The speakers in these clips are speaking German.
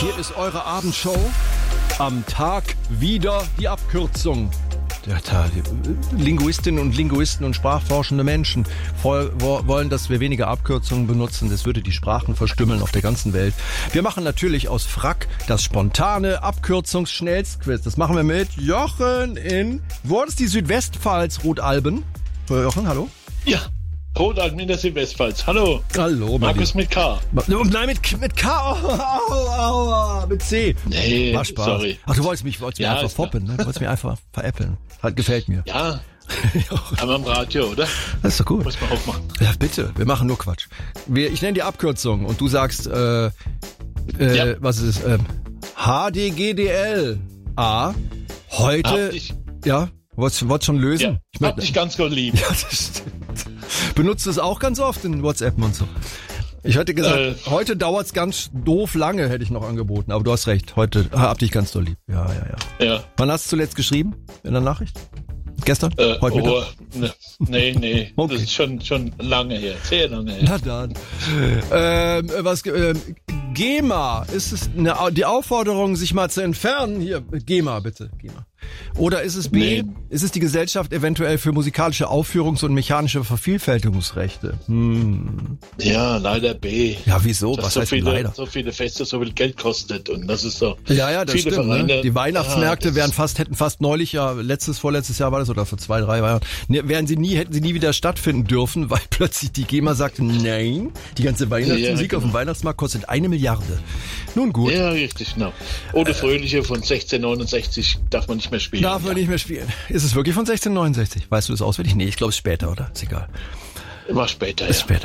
Hier ist eure Abendshow. Am Tag wieder die Abkürzung. Linguistinnen und Linguisten und sprachforschende Menschen wollen, dass wir weniger Abkürzungen benutzen. Das würde die Sprachen verstümmeln auf der ganzen Welt. Wir machen natürlich aus Frack das spontane Abkürzungsschnellstquiz. Das machen wir mit Jochen in... Wo ist die Südwestpfalz, Rotalben? Jochen, hallo? Ja, Rotalben in der Südwestpfalz. Hallo. Hallo, Markus mit K. Nein, mit K. Mit C. Nee, war Spaß. Sorry. Ach, du wolltest mich einfach foppen, ne? Du wolltest mich einfach veräppeln. Halt, gefällt mir. Ja. Aber am Radio, oder? Das ist doch gut. Muss man auch machen. Ja, bitte. Wir machen nur Quatsch. Ich nenne die Abkürzung und du sagst, was ist es? HDGDL. A. Heute. Ja? Wolltest schon lösen? Ja, hab dich ganz gut lieb. Ja, das stimmt. Benutzt du es auch ganz oft in WhatsApp und so? Ich hätte gesagt, heute dauert's ganz doof lange, hätte ich noch angeboten. Aber du hast recht, heute hab dich ganz doll lieb. Ja. Wann hast du zuletzt geschrieben in der Nachricht? Gestern? Heute Mittag? Nee. Okay. Das ist schon lange her, sehr lange her. Na dann. GEMA, ist es die Aufforderung, sich mal zu entfernen? Hier, GEMA, bitte, GEMA. Oder ist es B, ist es die Gesellschaft eventuell für musikalische Aufführungs- und mechanische Vervielfältigungsrechte? Ja, leider B. Ja, wieso? Das was heißt leider? So viele Feste, so viel Geld kostet und das ist so. Ja, das viele stimmt. Vereine, Ne? Die Weihnachtsmärkte hätten fast neulich, ja, vorletztes Jahr war das, oder vor 2-3 Jahren, hätten sie nie wieder stattfinden dürfen, weil plötzlich die GEMA sagte, nein, die ganze Weihnachtsmusik auf dem Weihnachtsmarkt kostet 1 Milliarde. Nun gut. Ja, richtig, genau. Oder Fröhliche von 1669 darf man nicht mehr spielen. Darf man nicht mehr spielen. Ist es wirklich von 1669? Weißt du das auswendig? Nee, ich glaube es ist später, oder? Ist egal. War später, ist später.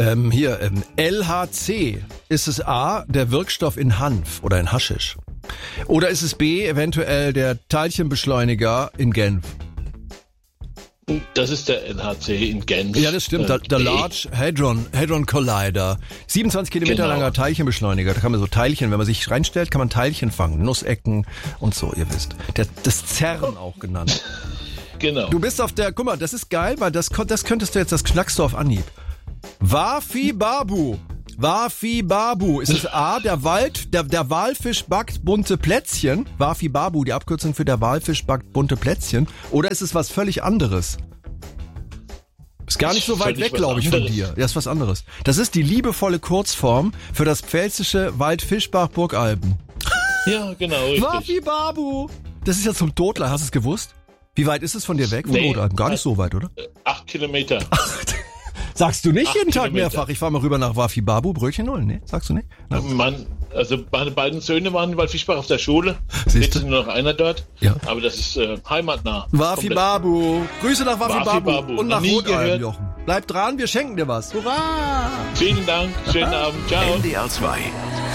LHC. Ist es A, der Wirkstoff in Hanf oder in Haschisch? Oder ist es B, eventuell der Teilchenbeschleuniger in Genf? Das ist der LHC in Genf. Ja, das stimmt. Der Large Hadron Collider. 27 Kilometer langer Teilchenbeschleuniger. Da kann man so Teilchen, wenn man sich reinstellt, kann man Teilchen fangen. Nussecken und so, ihr wisst. Das CERN auch genannt. Genau. Du bist auf der, guck mal, das ist geil, weil das könntest du jetzt, das knackst du auf Anhieb. Wafi-Babu. Ist es A, der Walfisch backt bunte Plätzchen? Wafi-Babu, die Abkürzung für der Walfisch backt bunte Plätzchen? Oder ist es was völlig anderes? Ist gar nicht so weit weg, glaube ich, von dir. Ja, ist was anderes. Das ist die liebevolle Kurzform für das pfälzische Waldfischbach-Burgalben. Ja, genau, richtig. Wafi-Babu. Das ist ja zum Totlachen, hast du es gewusst? Wie weit ist es von dir weg, von Rotalben? Gar nicht so weit, oder? 8 Kilometer. Sagst du nicht jeden Tag mehrfach? Ich fahre mal rüber nach Wafi-Babu, Brötchen holen. Nee, sagst du nicht? Meine beiden Söhne waren in Waldfischbach auf der Schule. Siehst du? Jetzt ist nur noch einer dort. Ja. Aber das ist heimatnah. Wafi-Babu. Grüße nach Wafi-Babu und nach Rotalben, Jochen. Bleib dran, wir schenken dir was. Hurra! Vielen Dank, schönen Abend, ciao. NDR 2